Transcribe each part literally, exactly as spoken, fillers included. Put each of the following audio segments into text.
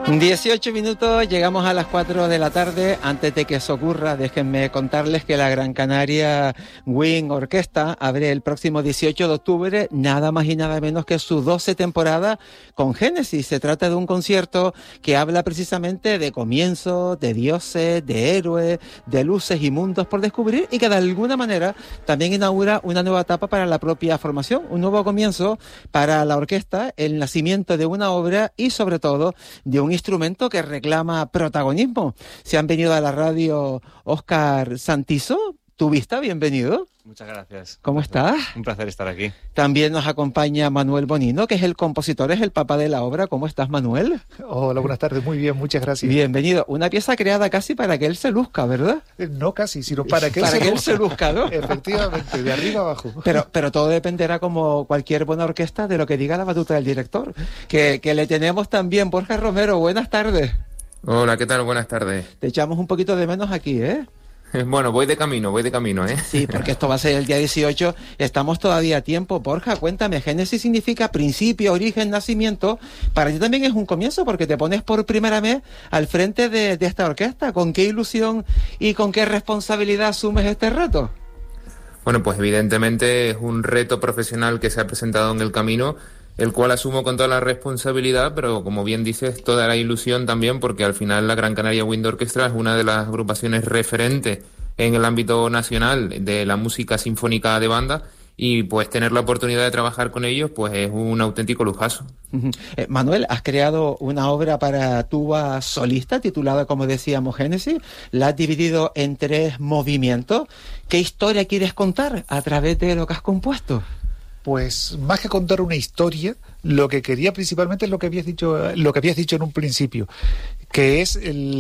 dieciocho minutos, llegamos a las cuatro de la tarde. Antes de que eso ocurra, déjenme contarles que la Gran Canaria Wind Orquesta abre el próximo dieciocho de octubre, nada más y nada menos que su doce temporada con Génesis. Se trata de un concierto que habla precisamente de comienzos, de dioses, de héroes, de luces y mundos por descubrir, y que de alguna manera también inaugura una nueva etapa para la propia formación, un nuevo comienzo para la orquesta, el nacimiento de una obra y sobre todo de un instrumento que reclama protagonismo. Se han venido a la radio Óscar Santiso. ¿Tu vista? Bienvenido. Muchas gracias. ¿Cómo estás? Un placer estar aquí. También nos acompaña Manuel Bonino, que es el compositor, es el papá de la obra. ¿Cómo estás, Manuel? Hola, buenas tardes. Muy bien, muchas gracias. Bienvenido. Una pieza creada casi para que él se luzca, ¿verdad? Eh, no casi, sino para que, para él, que se él se luzca, ¿no? Efectivamente, de arriba abajo. Pero, pero todo dependerá, como cualquier buena orquesta, de lo que diga la batuta del director. Que, que le tenemos también. Borja Romero, buenas tardes. Hola, ¿qué tal? Buenas tardes. Te echamos un poquito de menos aquí, ¿eh? Bueno, voy de camino, voy de camino, ¿eh? Sí, porque esto va a ser el día dieciocho, estamos todavía a tiempo. Borja, cuéntame, Génesis significa principio, origen, nacimiento. Para ti también es un comienzo, porque te pones por primera vez al frente de, de esta orquesta. ¿Con qué ilusión y con qué responsabilidad asumes este reto? Bueno, pues evidentemente es un reto profesional que se ha presentado en el camino, el cual asumo con toda la responsabilidad, pero como bien dices, toda la ilusión también, porque al final la Gran Canaria Wind Orchestra es una de las agrupaciones referentes en el ámbito nacional de la música sinfónica de banda, y pues tener la oportunidad de trabajar con ellos pues es un auténtico lujazo. Uh-huh. eh, Manuel, has creado una obra para tuba solista titulada, como decíamos, Génesis. La has dividido en tres movimientos. ¿Qué historia quieres contar a través de lo que has compuesto? Pues más que contar una historia, lo que quería principalmente es lo que habías dicho, lo que habías dicho en un principio, que es,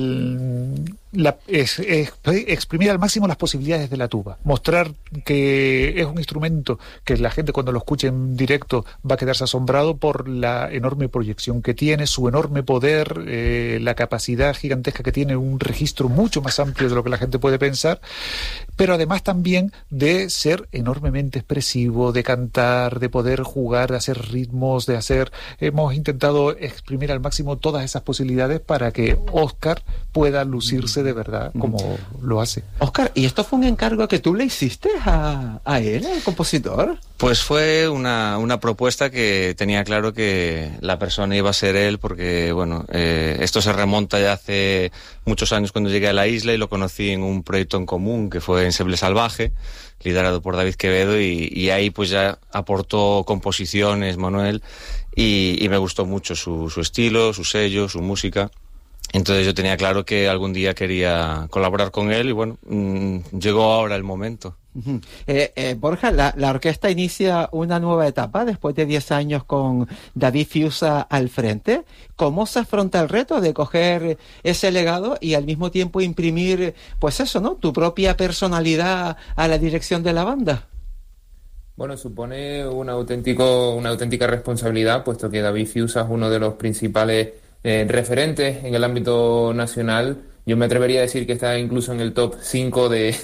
el, la, es, es exprimir al máximo las posibilidades de la tuba, mostrar que es un instrumento que la gente cuando lo escuche en directo va a quedarse asombrado por la enorme proyección que tiene, su enorme poder, eh, la capacidad gigantesca que tiene, un registro mucho más amplio de lo que la gente puede pensar, pero además también de ser enormemente expresivo, de cantar, de poder jugar, de hacer ritmos, de hacer... Hemos intentado exprimir al máximo todas esas posibilidades para que Óscar pueda lucirse de verdad como mm. lo hace. Óscar, ¿y esto fue un encargo que tú le hiciste a, a él, al compositor? Pues fue una, una propuesta que tenía claro que la persona iba a ser él, porque bueno, eh, esto se remonta ya hace muchos años cuando llegué a la isla y lo conocí en un proyecto en común que fue Ensemble Salvaje, liderado por David Quevedo, y, y ahí pues ya aportó composiciones Manuel, y, y me gustó mucho su, su estilo, su sello, su música. Entonces yo tenía claro que algún día quería colaborar con él y bueno, mmm, llegó ahora el momento. Uh-huh. eh, eh, Borja, la, la orquesta inicia una nueva etapa después de diez años con David Fiusa al frente. ¿Cómo se afronta el reto de coger ese legado y al mismo tiempo imprimir, pues eso, ¿no?, tu propia personalidad a la dirección de la banda? Bueno, supone un auténtico, una auténtica responsabilidad, puesto que David Fiusa es uno de los principales eh, referentes en el ámbito nacional. Yo me atrevería a decir que está incluso en el top cinco de,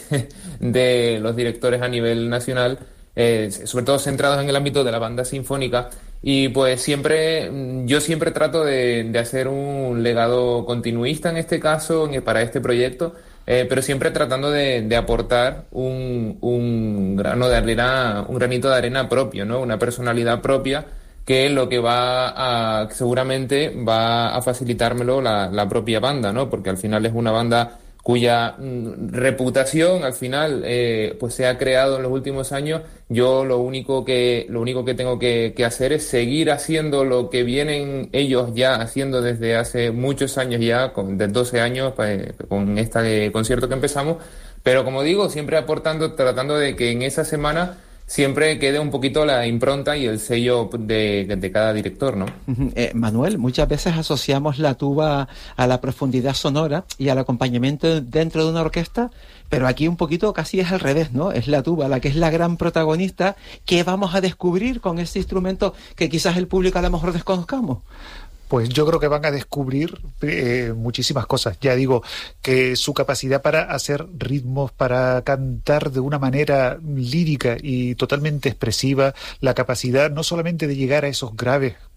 de los directores a nivel nacional, eh, sobre todo centrados en el ámbito de la banda sinfónica. Y pues siempre, yo siempre trato de, de hacer un legado continuista en este caso, para este proyecto, eh, pero siempre tratando de, de aportar un, un grano de arena, un granito de arena propio, ¿no? Una personalidad propia, que es lo que va a, seguramente va a facilitármelo la, la propia banda, ¿no? Porque al final es una banda cuya mm, reputación al final eh, pues se ha creado en los últimos años. Yo lo único que lo único que tengo que, que hacer es seguir haciendo lo que vienen ellos ya haciendo desde hace muchos años ya, con de doce años, pues, con este concierto que empezamos, pero como digo, siempre aportando, tratando de que en esa semana siempre quede un poquito la impronta y el sello de, de cada director, ¿no? Eh, Manuel, muchas veces asociamos la tuba a la profundidad sonora y al acompañamiento dentro de una orquesta, pero aquí un poquito casi es al revés, ¿no? Es la tuba la que es la gran protagonista. ¿Qué vamos a descubrir con este instrumento que quizás el público a lo mejor desconozcamos? Pues yo creo que van a descubrir eh, muchísimas cosas. Ya digo, que su capacidad para hacer ritmos, para cantar de una manera lírica y totalmente expresiva, la capacidad no solamente de llegar a esos graves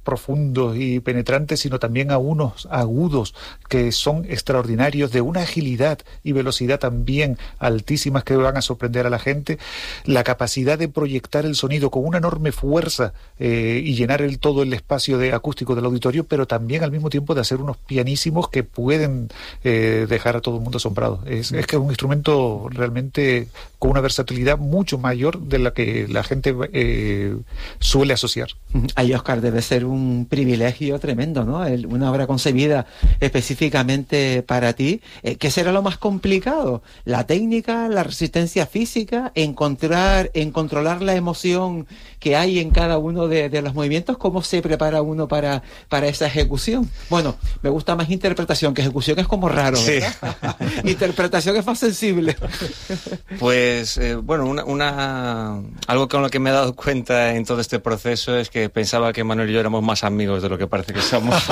profundos y penetrantes, sino también a unos agudos que son extraordinarios, de una agilidad y velocidad también altísimas que van a sorprender a la gente. La capacidad de proyectar el sonido con una enorme fuerza eh, y llenar el, todo el espacio de acústico del auditorio, pero también al mismo tiempo de hacer unos pianísimos que pueden eh, dejar a todo el mundo asombrado. Es, es que es un instrumento realmente con una versatilidad mucho mayor de la que la gente eh, suele asociar. Ahí, Óscar, debe ser un privilegio tremendo, ¿no? El, una obra concebida específicamente para ti. Eh, ¿Qué será lo más complicado? ¿La técnica, la resistencia física, encontrar, en controlar la emoción que hay en cada uno de, de los movimientos? ¿Cómo se prepara uno para, para esa ejecución? Bueno, me gusta más interpretación, que ejecución es como raro, ¿verdad? Sí. Interpretación es más sensible. Pues, eh, bueno, una, una algo con lo que me he dado cuenta en todo este proceso es que pensaba que Manuel y yo éramos más amigos de lo que parece que somos.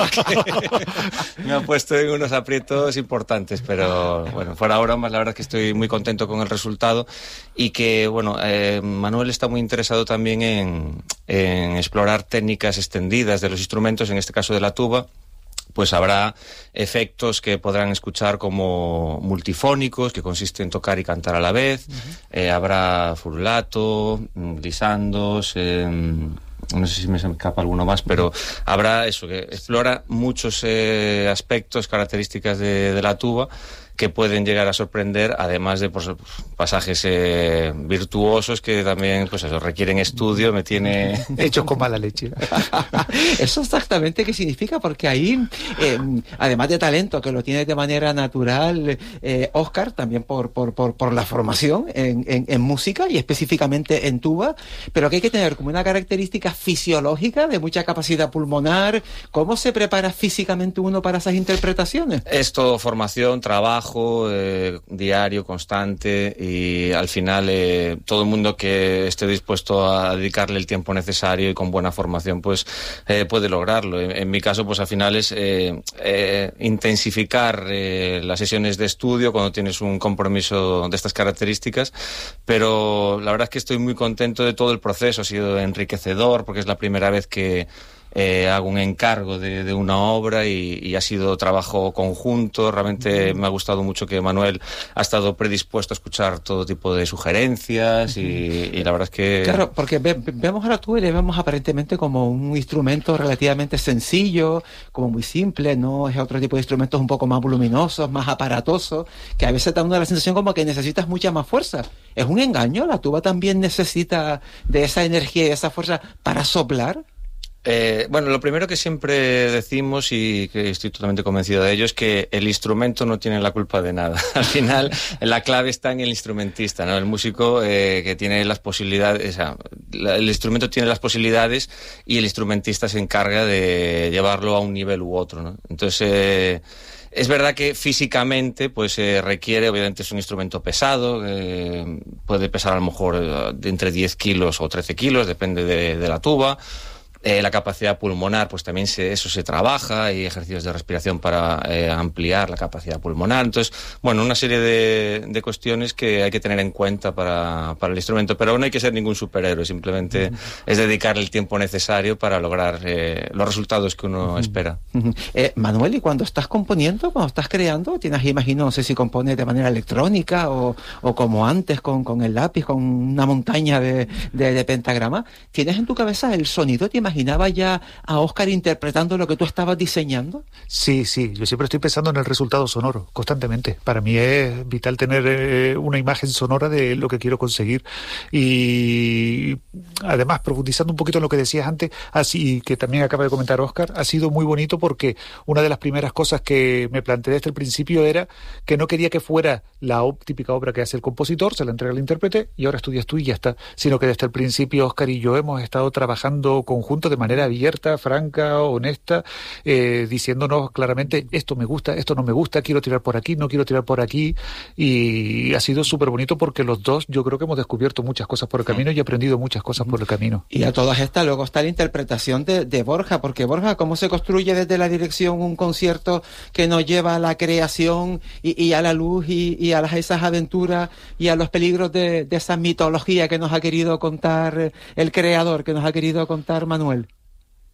Me ha puesto en unos aprietos importantes, pero bueno, fuera ahora más, la verdad es que estoy muy contento con el resultado y que, bueno, eh, Manuel está muy interesado también en, en explorar técnicas extendidas de los instrumentos, en este caso de la tuba. Pues habrá efectos que podrán escuchar como multifónicos, que consiste en tocar y cantar a la vez. Uh-huh. Eh, habrá frullato, glissandos, eh, no sé si me escapa alguno más, pero habrá eso, que explora muchos eh, aspectos, características de, de la tuba, que pueden llegar a sorprender, además de pues, pasajes eh, virtuosos que también pues eso, requieren estudio, me tiene... Hechos con mala leche. ¿Eso exactamente qué significa? Porque ahí, eh, además de talento, que lo tiene de manera natural, eh, Óscar, también por, por, por, por la formación en, en, en música y específicamente en tuba, pero que hay que tener como una característica fisiológica de mucha capacidad pulmonar. ¿Cómo se prepara físicamente uno para esas interpretaciones? Es todo formación, trabajo, Eh, diario, constante, y al final eh, todo el mundo que esté dispuesto a dedicarle el tiempo necesario y con buena formación pues eh, puede lograrlo. En, en mi caso pues al final es eh, eh, intensificar eh, las sesiones de estudio cuando tienes un compromiso de estas características, pero la verdad es que estoy muy contento de todo el proceso. Ha sido enriquecedor porque es la primera vez que Eh, hago un encargo de, de una obra y, y ha sido trabajo conjunto. Realmente me ha gustado mucho que Manuel ha estado predispuesto a escuchar todo tipo de sugerencias y, y la verdad es que... Claro, porque ve, vemos a la tuba y le vemos aparentemente como un instrumento relativamente sencillo, como muy simple, no es otro tipo de instrumentos un poco más voluminosos, más aparatosos, que a veces da una la sensación como que necesitas mucha más fuerza. ¿Es un engaño? ¿La tuba también necesita de esa energía y de esa fuerza para soplar? Eh, bueno, lo primero que siempre decimos, y que estoy totalmente convencido de ello, es que el instrumento no tiene la culpa de nada. Al final, la clave está en el instrumentista, ¿no? El músico eh, que tiene las posibilidades, o sea, la, el instrumento tiene las posibilidades y el instrumentista se encarga de llevarlo a un nivel u otro, ¿no? Entonces, eh, es verdad que físicamente pues eh, requiere, obviamente es un instrumento pesado, eh, puede pesar a lo mejor eh, de entre diez kilos o trece kilos, depende de, de la tuba. Eh, la capacidad pulmonar, pues también se, eso se trabaja, hay ejercicios de respiración para eh, ampliar la capacidad pulmonar. Entonces, bueno, una serie de, de cuestiones que hay que tener en cuenta para, para el instrumento, pero no hay que ser ningún superhéroe, simplemente uh-huh. es dedicarle el tiempo necesario para lograr eh, los resultados que uno uh-huh. espera. Uh-huh. Eh, Manuel, ¿y cuando estás componiendo, cuando estás creando, tienes, imagino, no sé si compones de manera electrónica o, o como antes, con, con el lápiz, con una montaña de, de, de pentagrama, ¿tienes en tu cabeza el sonido? ¿Te imaginabas ya a Óscar interpretando lo que tú estabas diseñando? Sí, sí, yo siempre estoy pensando en el resultado sonoro, constantemente. Para mí es vital tener eh, una imagen sonora de lo que quiero conseguir. Y además, profundizando un poquito en lo que decías antes, así que también acaba de comentar Óscar, ha sido muy bonito porque una de las primeras cosas que me planteé desde el principio era que no quería que fuera la típica obra que hace el compositor, se la entrega al intérprete y ahora estudias tú y ya está, sino que desde el principio Óscar y yo hemos estado trabajando conjuntos de manera abierta, franca, honesta, eh, diciéndonos claramente esto me gusta, esto no me gusta, quiero tirar por aquí, no quiero tirar por aquí, y ha sido súper bonito porque los dos yo creo que hemos descubierto muchas cosas por el camino y aprendido muchas cosas por el camino. Y a todas estas luego está la interpretación de, de Borja, porque Borja, ¿cómo se construye desde la dirección un concierto que nos lleva a la creación y, y a la luz y, y a las, esas aventuras y a los peligros de, de esa mitología que nos ha querido contar el creador, que nos ha querido contar Manuel?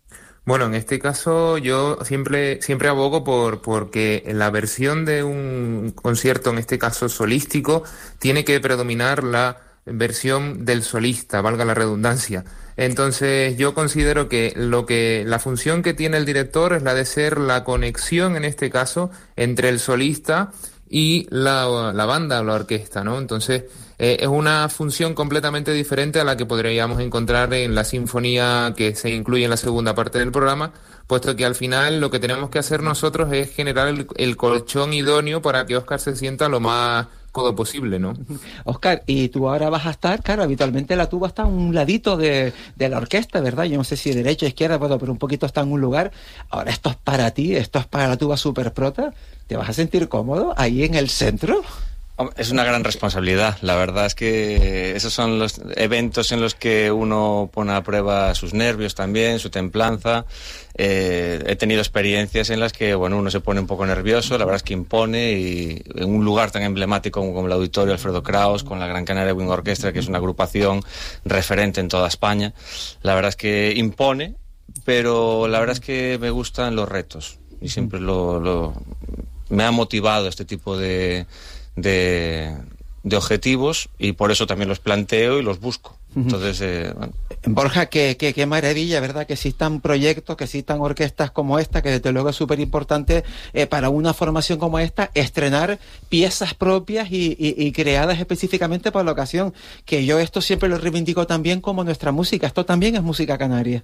Bueno, en este caso yo siempre siempre abogo por porque la versión de un concierto, en este caso solístico, tiene que predominar la versión del solista, valga la redundancia. Entonces yo considero que lo que la función que tiene el director es la de ser la conexión, en este caso, entre el solista y la, la banda o la orquesta, ¿no? Entonces eh, es una función completamente diferente a la que podríamos encontrar en la sinfonía que se incluye en la segunda parte del programa, puesto que al final lo que tenemos que hacer nosotros es generar el, el colchón idóneo para que Óscar se sienta lo más cómodo posible, ¿no? Óscar, y tú ahora vas a estar, claro, habitualmente la tuba está a un ladito de, de la orquesta, ¿verdad? Yo no sé si derecha o izquierda, pero, pero un poquito está en un lugar. Ahora esto es para ti, esto es para la tuba super prota. ¿Te vas a sentir cómodo ahí en el centro? Es una gran responsabilidad. La verdad es que esos son los eventos en los que uno pone a prueba sus nervios también, su templanza. Eh, he tenido experiencias en las que, bueno, uno se pone un poco nervioso, la verdad es que impone, y en un lugar tan emblemático como, como el Auditorio Alfredo Kraus, con la Gran Canaria Wind Orchestra, que es una agrupación referente en toda España, la verdad es que impone, pero la verdad es que me gustan los retos y siempre lo, lo me ha motivado este tipo de De, de objetivos, y por eso también los planteo y los busco. Entonces, eh, bueno. Borja, qué, qué, qué maravilla, ¿verdad? Que existan proyectos, que existan orquestas como esta, que desde luego es súper importante eh, para una formación como esta, estrenar piezas propias y, y, y creadas específicamente para la ocasión, que yo esto siempre lo reivindico también como nuestra música. Esto también es música canaria.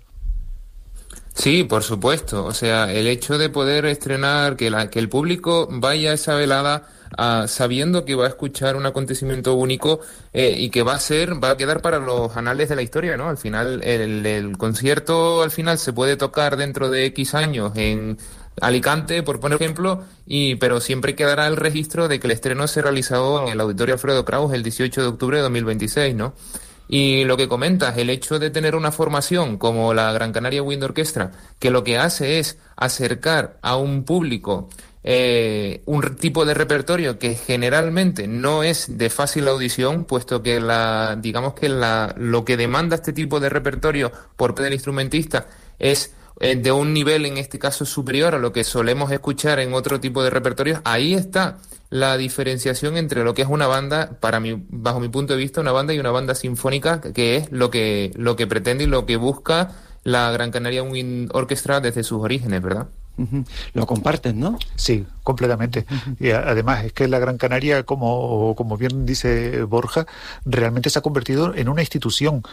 Sí, por supuesto. O sea, el hecho de poder estrenar, que, la, que el público vaya a esa velada uh, sabiendo que va a escuchar un acontecimiento único eh, y que va a ser, va a quedar para los anales de la historia, ¿no? Al final, el, el concierto al final se puede tocar dentro de X años en Alicante, por poner ejemplo, y pero siempre quedará el registro de que el estreno se realizó en el Auditorio Alfredo Kraus el dieciocho de octubre de dos mil veintiséis, ¿no? Y lo que comentas, el hecho de tener una formación como la Gran Canaria Wind Orchestra, que lo que hace es acercar a un público eh, un tipo de repertorio que generalmente no es de fácil audición, puesto que la, digamos que la, lo que demanda este tipo de repertorio por parte del instrumentista es eh, de un nivel, en este caso, superior a lo que solemos escuchar en otro tipo de repertorios. Ahí está la diferenciación entre lo que es una banda, para mí, bajo mi punto de vista, una banda y una banda sinfónica, que es lo que lo que pretende y lo que busca la Gran Canaria Wind Orchestra desde sus orígenes, ¿verdad? Uh-huh. Lo comparten, ¿no? Sí, completamente. Uh-huh. Y a, además es que la Gran Canaria, como, como bien dice Borja, realmente se ha convertido en una institución,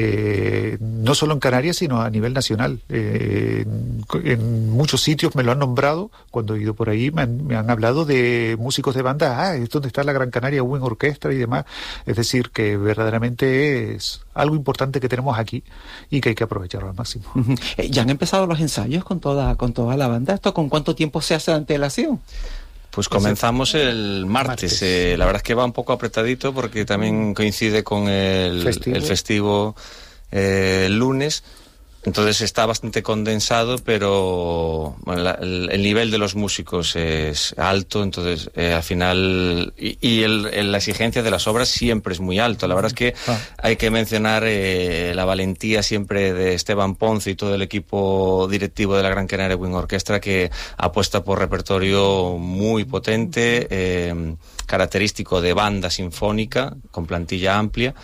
eh, no solo en Canarias, sino a nivel nacional. Eh, en, en muchos sitios me lo han nombrado, cuando he ido por ahí me han, me han hablado de músicos de banda, ah, es donde está la Gran Canaria Wind Orchestra y demás. Es decir, que verdaderamente es algo importante que tenemos aquí y que hay que aprovecharlo al máximo. Uh-huh. Eh, ¿Ya han empezado los ensayos con toda, con toda la banda? ¿Esto con cuánto tiempo se hace de antelación? Pues comenzamos el martes. martes. Eh, la verdad es que va un poco apretadito porque también coincide con el festivo, el festivo eh, el lunes. Entonces está bastante condensado, pero bueno, la, el, el nivel de los músicos es alto, entonces eh, al final y, y el, el, la exigencia de las obras siempre es muy alto. La verdad es que ah. hay que mencionar eh, la valentía siempre de Esteban Ponce y todo el equipo directivo de la Gran Canaria Wind Orchestra, que apuesta por repertorio muy potente, eh, característico de banda sinfónica con plantilla amplia.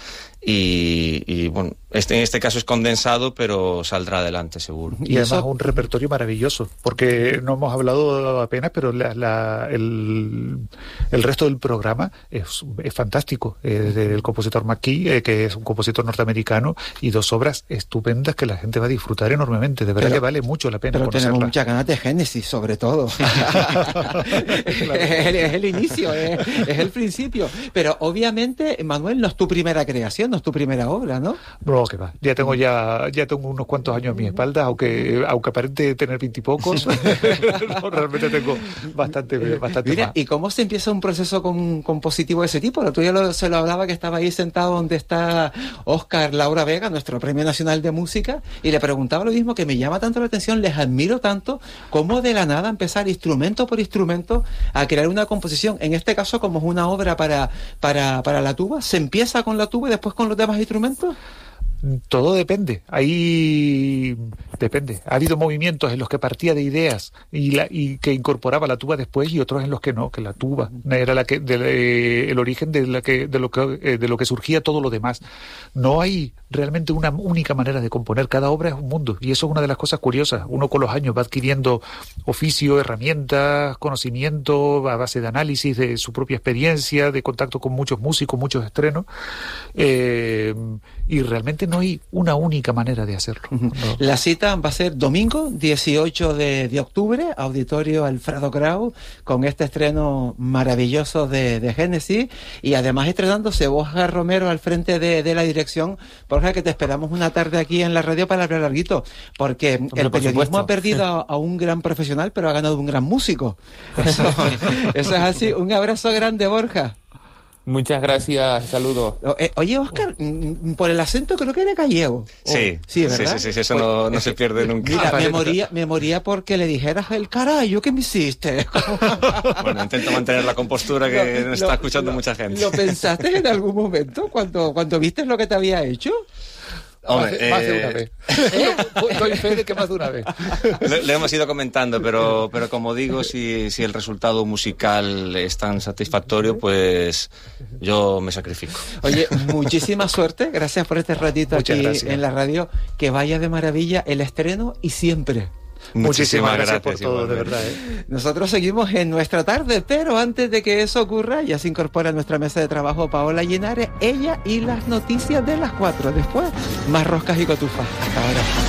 Y, y bueno, este, en este caso es condensado, pero saldrá adelante seguro. Y, y además eso... un repertorio maravilloso, porque no hemos hablado apenas, pero la, la, el, el resto del programa es, es fantástico. Es del compositor McKee, eh, que es un compositor norteamericano, y dos obras estupendas que la gente va a disfrutar enormemente. De verdad pero, que vale mucho la pena pero conocerla. Tenemos muchas ganas de Génesis, sobre todo. Claro. es, el, es el inicio, es, es el principio. Pero obviamente, Manuel, no es tu primera creación, no es tu primera obra, ¿no? No, que va. Ya tengo ya, ya tengo unos cuantos años a mi espalda, aunque, aunque aparente tener veintipocos, no, realmente tengo bastante, bastante Mira, más. ¿y cómo se empieza un proceso con, compositivo de ese tipo? Tú ya lo, se lo hablaba que estaba ahí sentado donde está Óscar Laura Vega, nuestro Premio Nacional de Música, y le preguntaba lo mismo, que me llama tanto la atención, les admiro tanto, cómo de la nada empezar instrumento por instrumento a crear una composición. En este caso, como es una obra para, para, para la tuba, ¿se empieza con la tuba y después con los demás instrumentos? Todo depende. Hay depende. Ha habido movimientos en los que partía de ideas y, la, y que incorporaba la tuba después, y otros en los que no, que la tuba era la que de, eh, el origen de la que de lo que eh, de lo que surgía todo lo demás. No hay realmente una única manera de componer. Cada obra es un mundo, y eso es una de las cosas curiosas. Uno con los años va adquiriendo oficio, herramientas, conocimiento a base de análisis de su propia experiencia, de contacto con muchos músicos, muchos estrenos, eh, y realmente no hay una única manera de hacerlo. No. La cita va a ser domingo dieciocho de, de octubre, Auditorio Alfredo Grau, con este estreno maravilloso de, de Génesis, y además estrenándose Borja Romero al frente de, de la dirección. Borja, que te esperamos una tarde aquí en la radio para hablar larguito, porque Hombre, el periodismo supuesto. ha perdido a, a un gran profesional, pero ha ganado un gran músico. Eso, eso es así. Un abrazo grande, Borja. Muchas gracias, saludos. Eh, oye, Óscar, por el acento creo que eres gallego. Sí, oh, sí, ¿verdad? Sí, sí, sí, eso pues, no, no se pierde nunca. Mira, me moría, me moría porque le dijeras el carajo que me hiciste. Bueno, intento mantener la compostura que lo, no está lo, escuchando lo, mucha gente. ¿Lo pensaste en algún momento cuando, cuando viste lo que te había hecho? Hombre, más, eh... más de una vez. ¿Eh? Doy fe de que más de una vez. Le, le hemos ido comentando, pero, pero como digo, si, si el resultado musical es tan satisfactorio, pues yo me sacrifico. Oye, muchísima suerte. Gracias por este ratito Muchas aquí gracias. en la radio. Que vaya de maravilla el estreno y siempre. Muchísimas gracias, gracias por todo, de verdad. ¿eh? Nosotros seguimos en nuestra tarde, pero antes de que eso ocurra, ya se incorpora a nuestra mesa de trabajo Paola Llenares, ella y las noticias de las cuatro. Después, más roscas y cotufas. Hasta ahora.